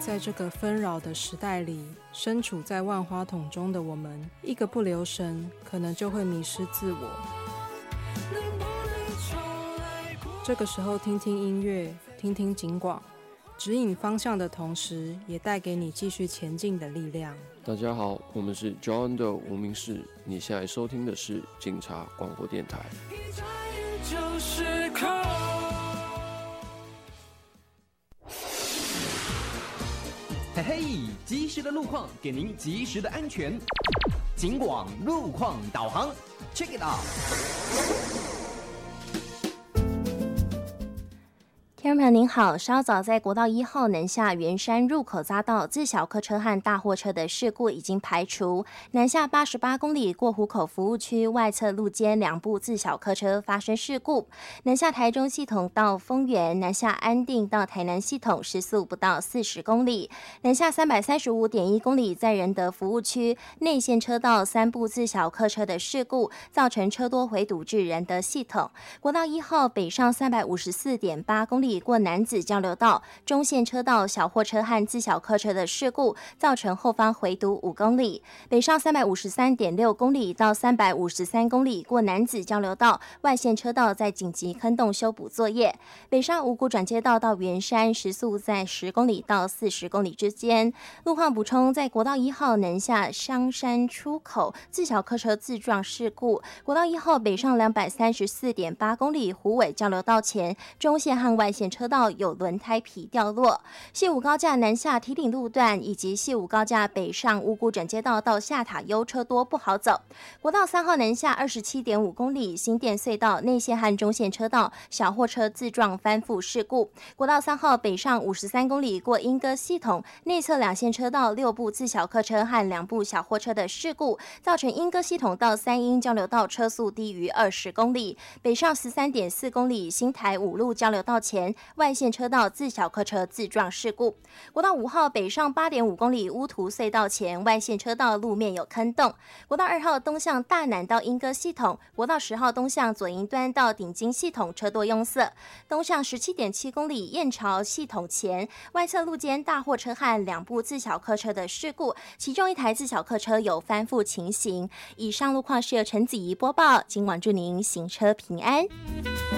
在这个纷扰的时代里，身处在万花筒中的我们，一个不留神，可能就会迷失自我。这个时候听听音乐，听听警广，指引方向的同时，也带给你继续前进的力量。 大家好，我们是 John 的无名氏，你现在收听的是警察广播电台。 嘿嘿，及时的路况给您及时的安全。警广路况导航 ，Check it out。 听众朋友您好，稍早在国道1号南下圆山入口匝道自小客车和大货车的事故已经排除，南下88公里过湖口服务区外侧路肩2部自小客车发生事故，南下台中系统到丰原，南下安定到台南系统时速不到40公里，南下335.1公里在仁德服务区内线车道3部自小客车的事故，造成车多回堵至仁德系统。国道1号北上354.8公里过楠梓交流道中线车道小货车和自小客车的事故，造成后方回堵5公里，北上353.6公里到353公里过楠梓交流道外线车道在紧急坑洞修补作业，北上五股转接道到圆山时速在10公里到40公里之间。路况补充，在国道1号南下香山出口自小客车自撞事故，国道1号北上234.8公里虎尾交流道前中线和外线车道有轮胎皮掉落，西武高架南下堤顶路段以及西武高架北上五股转接道到下塔悠车多不好走。国道3号南下27.5公里新店隧道内线和中线车道小货车自撞翻覆事故，国道3号北上53公里过莺歌系统内侧2线车道6部自小客车和2部小货车的事故，造成莺歌系统到三鶯交流道车速低于20公里，北上13.4公里新台五路交流道前外线车道自小客车自撞事故，国道5号北上8.5公里乌涂隧道前外线车道路面有坑洞，国道2号东向大南到莺歌系统，国道10号东向左营端到顶金系统车多拥塞，东向17.7公里燕巢系统前外侧路肩大货车和2部自小客车的事故，其中一台自小客车有翻覆情形。以上路况是由陈子怡播报，今晚祝您行车平安。